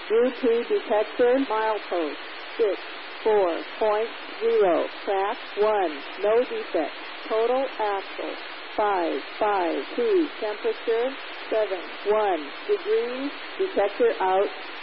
UP detector milepost 64.0. Track 1. No defect. Total axle 552. Temperature 71 degrees. Detector out.